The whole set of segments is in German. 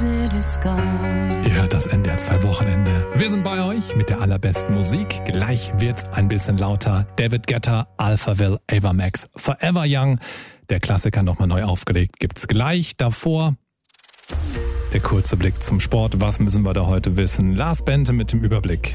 Ihr hört das NDR 2 Wochenende. Wir sind bei euch mit der allerbesten Musik. Gleich wird's ein bisschen lauter. David Guetta, Alphaville, Ava Max, Forever Young. Der Klassiker nochmal neu aufgelegt. Gibt's gleich davor. Der kurze Blick zum Sport. Was müssen wir da heute wissen? Lars Bente mit dem Überblick.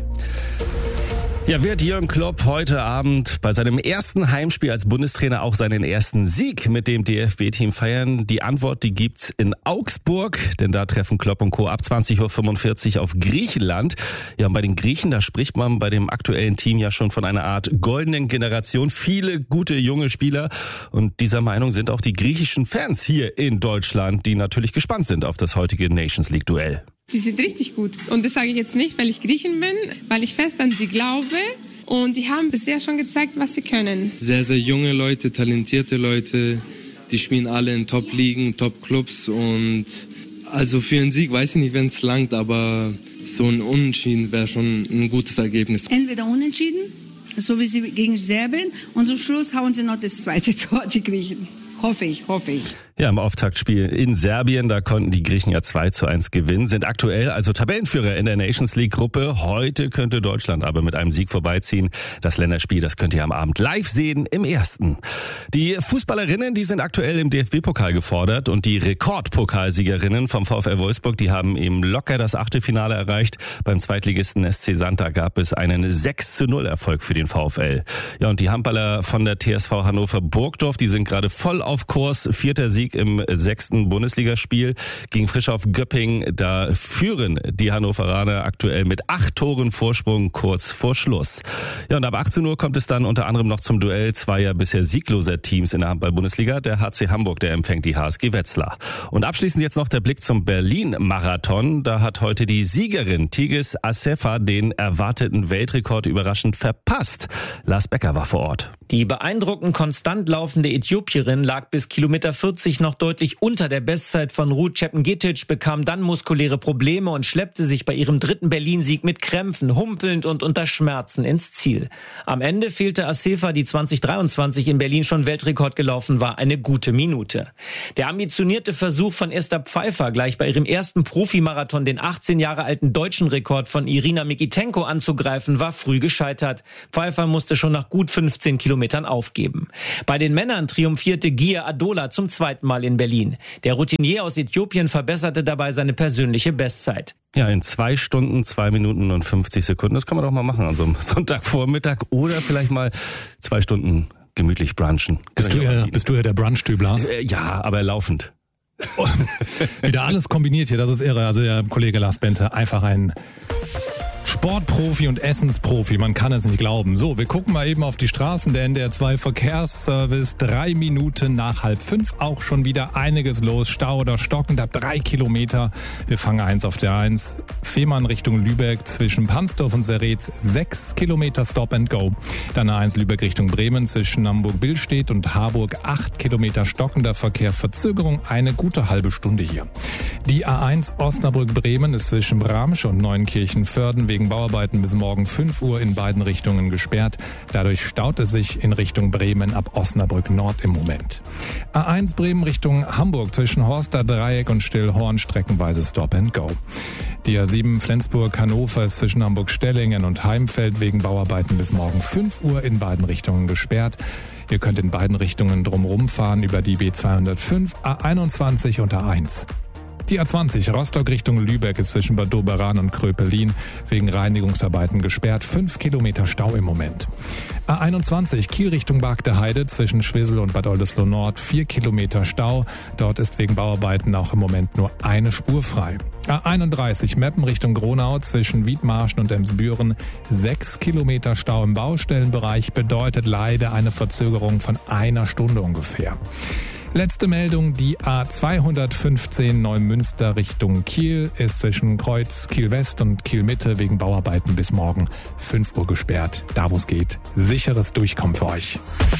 Ja, wird Jürgen Klopp heute Abend bei seinem ersten Heimspiel als Bundestrainer auch seinen ersten Sieg mit dem DFB-Team feiern? Die Antwort, die gibt's in Augsburg, denn da treffen Klopp und Co. ab 20.45 Uhr auf Griechenland. Ja, und bei den Griechen, da spricht man bei dem aktuellen Team ja schon von einer Art goldenen Generation. Viele gute junge Spieler, und dieser Meinung sind auch die griechischen Fans hier in Deutschland, die natürlich gespannt sind auf das heutige Nations League-Duell. Die sind richtig gut. Und das sage ich jetzt nicht, weil ich Griechin bin, weil ich fest an sie glaube. Und die haben bisher schon gezeigt, was sie können. Sehr, sehr junge Leute, talentierte Leute. Die spielen alle in Top-Ligen, Top-Clubs. Und also für einen Sieg weiß ich nicht, wenn es langt, aber so ein Unentschieden wäre schon ein gutes Ergebnis. Entweder unentschieden, so wie sie gegen Serbien. Und zum Schluss hauen sie noch das zweite Tor, die Griechen. Hoffe ich. Ja, im Auftaktspiel in Serbien, da konnten die Griechen ja 2:1 gewinnen, sind aktuell also Tabellenführer in der Nations League Gruppe. Heute könnte Deutschland aber mit einem Sieg vorbeiziehen. Das Länderspiel, das könnt ihr am Abend live sehen im Ersten. Die Fußballerinnen, die sind aktuell im DFB-Pokal gefordert, und die Rekordpokalsiegerinnen vom VfL Wolfsburg, die haben eben locker das Achtelfinale erreicht. Beim Zweitligisten SC Santa gab es einen 6:0 Erfolg für den VfL. Ja, und die Handballer von der TSV Hannover Burgdorf, die sind gerade voll auf Kurs. 4. Sieg im 6. Bundesligaspiel gegen Frischhoff Göpping. Da führen die Hannoveraner aktuell mit 8 Toren Vorsprung kurz vor Schluss. Ja, und ab 18 Uhr kommt es dann unter anderem noch zum Duell zweier bisher siegloser Teams in der Handball-Bundesliga. Der HC Hamburg, der empfängt die HSG Wetzlar. Und abschließend jetzt noch der Blick zum Berlin-Marathon. Da hat heute die Siegerin Tigis Assefa den erwarteten Weltrekord überraschend verpasst. Lars Becker war vor Ort. Die beeindruckend konstant laufende Äthiopierin lag bis Kilometer 40 noch deutlich unter der Bestzeit von Ruth Chepngetich, bekam dann muskuläre Probleme und schleppte sich bei ihrem 3. Berlin-Sieg mit Krämpfen, humpelnd und unter Schmerzen ins Ziel. Am Ende fehlte Assefa, die 2023 in Berlin schon Weltrekord gelaufen war, eine gute Minute. Der ambitionierte Versuch von Esther Pfeiffer, gleich bei ihrem ersten Profimarathon den 18 Jahre alten deutschen Rekord von Irina Mikitenko anzugreifen, war früh gescheitert. Pfeiffer musste schon nach gut 15 Kilometern aufgeben. Bei den Männern triumphierte Gia Adola zum 2. Mal in Berlin. Der Routinier aus Äthiopien verbesserte dabei seine persönliche Bestzeit. Ja, in 2 Stunden, 2 Minuten und 50 Sekunden. Das kann man doch mal machen an so einem Sonntagvormittag, oder vielleicht mal 2 Stunden gemütlich brunchen. Bist du ja der Brunch-Typ, Lars? Ja, aber laufend. Wieder alles kombiniert hier, das ist irre. Also der Kollege Lars Bente, einfach ein Sportprofi und Essensprofi, man kann es nicht glauben. So, wir gucken mal eben auf die Straßen. Der NDR 2 Verkehrsservice, 3 Minuten nach 4:30, auch schon wieder einiges los. Stau oder stockend ab 3 Kilometer. Wir fangen 1 auf der 1. Fehmarn Richtung Lübeck zwischen Pansdorf und Serretz, 6 Kilometer Stop and Go. Dann A1 Lübeck Richtung Bremen zwischen Hamburg-Billstedt und Harburg, 8 Kilometer stockender Verkehr. Verzögerung eine gute halbe Stunde hier. Die A1 Osnabrück-Bremen ist zwischen Bramsch und Neunkirchen-Vörden wegen Bauarbeiten bis morgen 5 Uhr in beiden Richtungen gesperrt. Dadurch staut es sich in Richtung Bremen ab Osnabrück Nord im Moment. A1 Bremen Richtung Hamburg zwischen Horster Dreieck und Stillhorn streckenweise Stop and Go. Die A7 Flensburg-Hannover ist zwischen Hamburg-Stellingen und Heimfeld wegen Bauarbeiten bis morgen 5 Uhr in beiden Richtungen gesperrt. Ihr könnt in beiden Richtungen drumherum fahren über die B205, A21 und A1. Die A20 Rostock Richtung Lübeck ist zwischen Bad Doberan und Kröpelin wegen Reinigungsarbeiten gesperrt. 5 Kilometer Stau im Moment. A21 Kiel Richtung Bargteheide zwischen Schwissel und Bad Oldesloe Nord 4 Kilometer Stau. Dort ist wegen Bauarbeiten auch im Moment nur eine Spur frei. A31 Meppen Richtung Gronau zwischen Wiedmarschen und Emsbüren 6 Kilometer Stau im Baustellenbereich, bedeutet leider eine Verzögerung von 1 Stunde ungefähr. Letzte Meldung, die A215 Neumünster Richtung Kiel ist zwischen Kreuz Kiel West und Kiel Mitte wegen Bauarbeiten bis morgen 5 Uhr gesperrt. Da wo es geht, sicheres Durchkommen für euch.